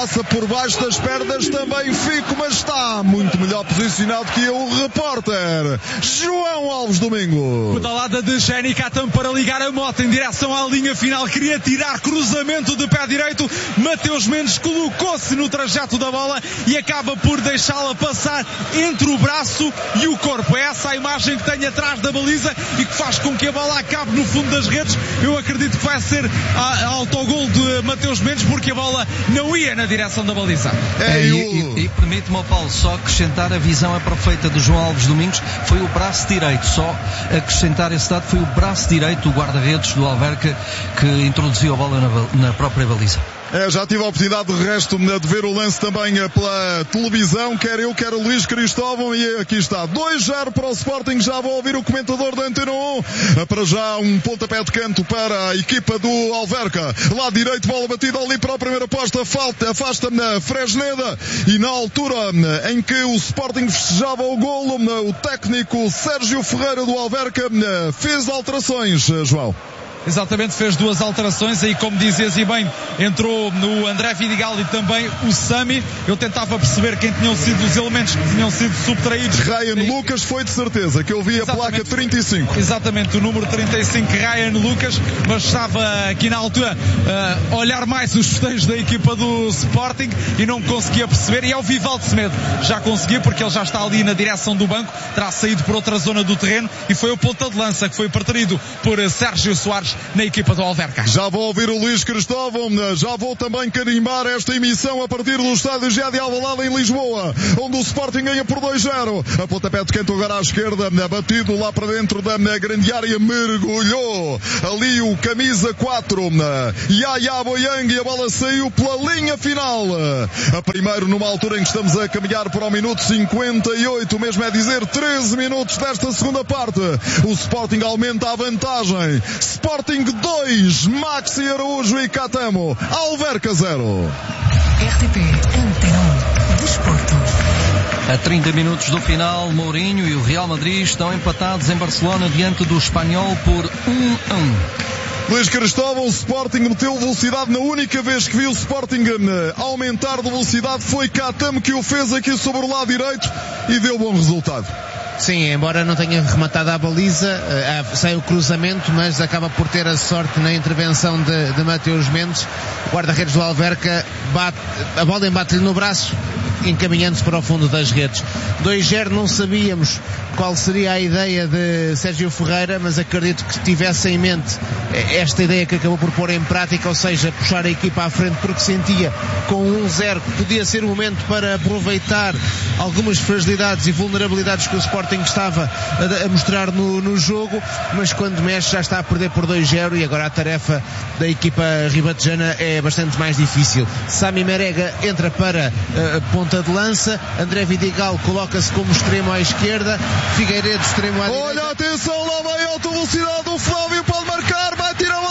passa por baixo das pernas também Fico, mas está muito melhor posicionado que o repórter João Alves Domingo. Pedalada de Jenny Katam para ligar a moto em direção à linha final, queria tirar cruzamento de pé direito, Mateus Mendes colocou-se no trajeto da bola e acaba por deixá-la passar entre o braço e o corpo. É essa a imagem que tem atrás da baliza e que faz com que a bola acabe no fundo das redes. Eu acredito que vai ser autogol de Mateus Mendes, porque a bola não ia na direção da baliza. E permite-me, Paulo, só acrescentar, a visão é perfeita de João Alves Domingos, foi o braço direito, só acrescentar esse dado, foi o braço direito do guarda-redes do Alverca que introduziu a bola na própria baliza. Já tive a oportunidade de resto de ver o lance também pela televisão, quer eu, quer o Luís Cristóvão, e aqui está, 2-0 para o Sporting. Já vou ouvir o comentador da Antena 1. Para já um pontapé de canto para a equipa do Alverca, lá direito, bola batida ali para a primeira posta, afasta Fresneda, e na altura em que o Sporting festejava o golo, o técnico Sérgio Ferreira do Alverca fez alterações, João. Exatamente, fez duas alterações aí, como dizias e bem, entrou no André Vidigal e também o Sami. Eu tentava perceber quem tinham sido os elementos que tinham sido subtraídos. Ryan Lucas foi de certeza, que eu vi a placa 35. Exatamente, o número 35, Ryan Lucas, mas estava aqui na altura a olhar mais os festejos da equipa do Sporting e não conseguia perceber, e é o Vivaldo Semedo, já conseguia, porque ele já está ali na direção do banco, terá saído por outra zona do terreno, e foi o ponta de lança que foi preterido por Sérgio Soares na equipa do Alverca. Já vou ouvir o Luís Cristóvão, já vou também carimbar esta emissão a partir do estádio Gé de Alvalade em Lisboa, onde o Sporting ganha por 2-0. A pontapé de canto agora à esquerda, batido lá para dentro da grande área, mergulhou ali o camisa 4, Yaya Boyang, e a bola saiu pela linha final. A primeiro, numa altura em que estamos a caminhar para o minuto 58, mesmo é dizer 13 minutos desta segunda parte. O Sporting aumenta a vantagem. Sporting 2, Maxi Araújo e Catamo, Alverca 0. RTP Antena 1 Desporto. A 30 minutos do final, Mourinho e o Real Madrid estão empatados em Barcelona diante do Espanhol por 1-1. Luís Cristóvão, o Sporting meteu velocidade. Na única vez que viu o Sporting aumentar de velocidade foi Catamo que o fez aqui sobre o lado direito e deu bom resultado. Sim, embora não tenha rematado a baliza, sai o cruzamento, mas acaba por ter a sorte na intervenção de Mateus Mendes. O guarda-redes do Alverca a bola embate-lhe no braço, encaminhando-se para o fundo das redes. 2-0, não sabíamos qual seria a ideia de Sérgio Ferreira, mas acredito que tivesse em mente esta ideia que acabou por pôr em prática, ou seja, puxar a equipa à frente, porque sentia com 1-0 que podia ser o momento para aproveitar algumas fragilidades e vulnerabilidades que o Sporting estava a mostrar no jogo, mas quando mexe já está a perder por 2-0 e agora a tarefa da equipa ribatejana é bastante mais difícil. Sami Merega entra para ponta de lança, André Vidigal coloca-se como extremo à esquerda, Figueiredo extremo à direita. Olha, atenção, lá vai a alta velocidade, o Flávio pode marcar, vai tirar